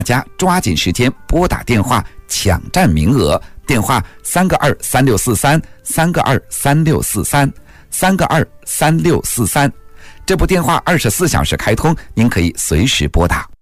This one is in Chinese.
大家抓紧时间拨打电话抢占名额，电话3个23643，3个23643，3个23643。这部电话24小时开通，您可以随时拨打。